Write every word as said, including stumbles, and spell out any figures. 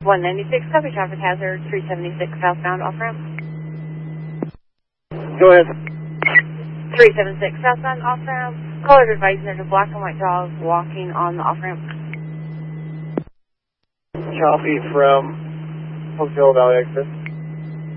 one ninety-six, copy traffic hazard, three seventy-six southbound off-ramp. Go ahead. three seventy-six southbound off-ramp. Caller advising there's a black and white dog walking on the off-ramp. Copy from Hotel Valley Exit.